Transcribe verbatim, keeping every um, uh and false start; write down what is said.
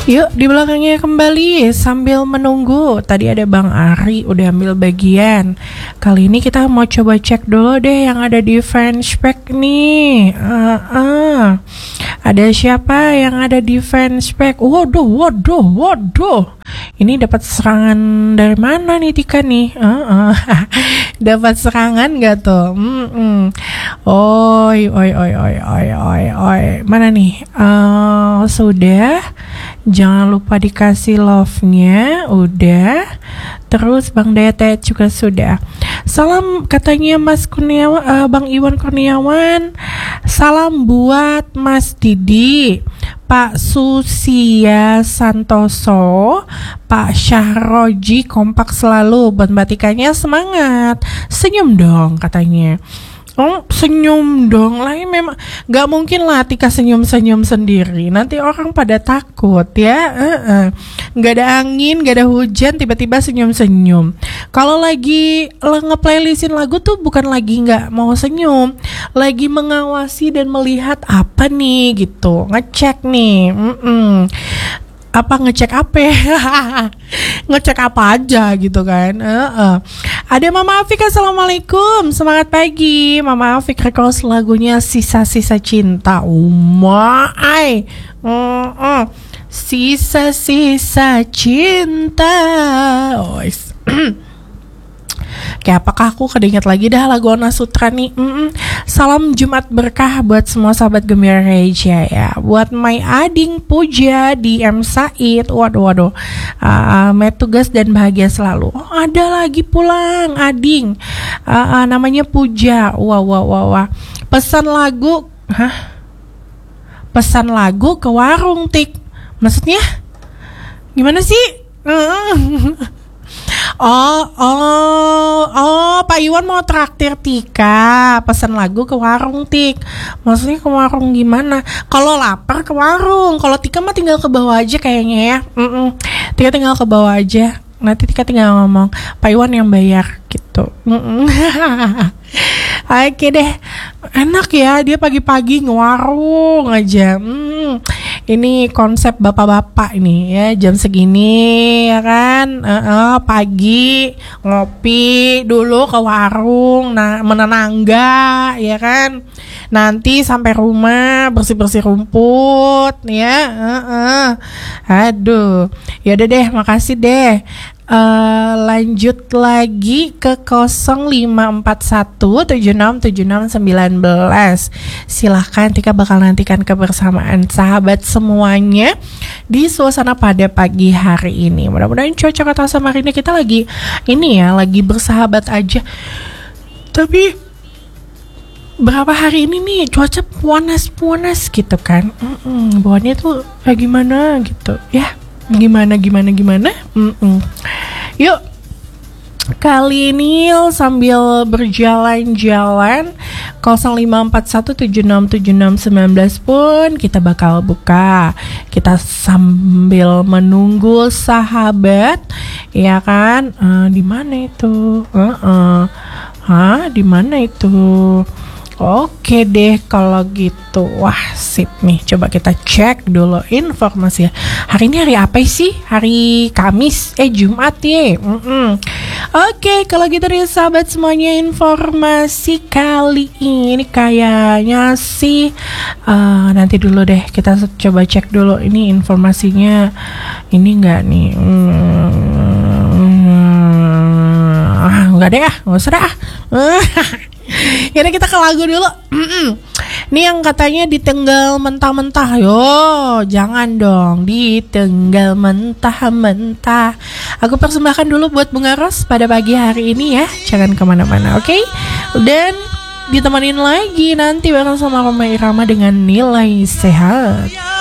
Yuk di belakangnya kembali sambil menunggu. Tadi ada Bang Ari udah ambil bagian. Kali ini kita mau coba cek dulu deh yang ada di fanspage nih. uh, uh. Ada siapa yang ada di fanspage? Waduh, waduh, waduh. Ini dapat serangan dari mana nih Tika nih? Uh, uh. Dapat serangan gak tuh? Mm-mm. Oi, oi, oi, oi, oi, oi, oi. Mana nih? Uh, sudah. Jangan lupa dikasih love-nya. Udah. Terus Bang Dete juga sudah. Salam katanya Mas Kurniawan, uh, Bang Iwan Kurniawan. Salam buat Mas Didi, Pak Susia Santoso, Pak Syahroji, kompak selalu. Buat Mbak Tikanya semangat. Senyum dong katanya. Oh, senyum dong lah, memang gak mungkin lah Tika senyum-senyum sendiri, nanti orang pada takut ya. uh-uh. Gak ada angin, gak ada hujan, tiba-tiba senyum-senyum. Kalau lagi nge-playlistin lagu tuh bukan lagi gak mau senyum, lagi mengawasi dan melihat apa nih gitu, ngecek nih. Mm-mm. Apa ngecek apa? Ngecek apa aja gitu kan. uh-uh. Ada Mama Afik, assalamualaikum, semangat pagi. Mama Afik request lagunya Sisa-Sisa Cinta. Umai uh-uh. Sisa-sisa cinta. Oh, Kayak apakah aku keinget lagi dah lagu Ona Sutra nih. Mm-mm. Salam Jumat berkah buat semua sahabat Gembira Reja ya. Buat My Ading Puja di M Said. Waduh waduh. Uh, met tugas dan bahagia selalu. Oh, ada lagi pulang Ading. Uh, uh, namanya Puja. Wah wah wah wah. Pesan lagu. Hah? Pesan lagu ke warung Tik. Maksudnya? Gimana sih? Uh. Oh, oh, oh, Pak Iwan mau traktir Tika, pesan lagu ke warung Tik. Maksudnya ke warung gimana? Kalau lapar ke warung, kalau Tika mah tinggal ke bawah aja kayaknya ya. Mm-mm. Tika tinggal ke bawah aja. Nanti Tika tinggal ngomong, Pak Iwan yang bayar gitu. Oke deh, enak ya dia pagi-pagi ngewarung aja. Hmm. Ini konsep bapak-bapak ini ya, jam segini ya kan, uh, uh, pagi ngopi dulu ke warung, nah menenangga ya kan, nanti sampai rumah bersih-bersih rumput ya. uh, uh. Aduh, yaudah deh, makasih deh. Uh, lanjut lagi ke nol lima empat satu tujuh enam tujuh enam satu sembilan. Silahkan, Tika bakal nantikan kebersamaan sahabat semuanya di suasana pada pagi hari ini. Mudah-mudahan cuaca kota Samarinda kita lagi ini ya, lagi bersahabat aja. Tapi berapa hari ini nih cuaca panas-panas gitu kan. Mm-mm, bawaannya tuh kayak gimana gitu ya. Gimana gimana gimana? Mm-mm. Yuk, kali ini sambil berjalan-jalan nol lima empat satu tujuh enam tujuh enam satu sembilan pun kita bakal buka. Kita sambil menunggu sahabat, ya kan? Uh, di mana itu? Uh-uh. Hah, di mana itu? Oke deh kalau gitu. Wah sip nih, coba kita cek dulu informasinya. Hari ini hari apa sih? Hari Kamis, eh Jumat ya. Mm-mm. Oke, kalau gitu deh sahabat semuanya, informasi kali ini kayaknya sih uh, nanti dulu deh, kita coba cek dulu ini informasinya. Ini enggak nih? Hmm, ah, enggak deh ah, enggak usah dah ah. Yaudah kita ke lagu dulu. Mm-mm. Ini yang katanya ditenggal mentah-mentah. Yo, jangan dong ditenggal mentah-mentah. Aku persembahkan dulu buat Bunga Ros pada pagi hari ini ya. Jangan kemana-mana, oke? Okay? Dan ditemenin lagi nanti bareng sama Roma Irama dengan Nilai Sehat.